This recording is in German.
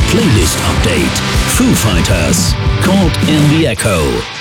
Playlist Update. Foo Fighters, Caught in the Echo.